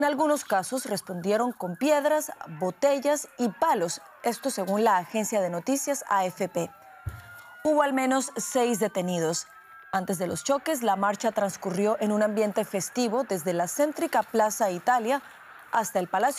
En algunos casos respondieron con piedras, botellas y palos, esto según la agencia de noticias AFP. Hubo al menos 6 detenidos. Antes de los choques, la marcha transcurrió en un ambiente festivo desde la céntrica Plaza Italia hasta el Palacio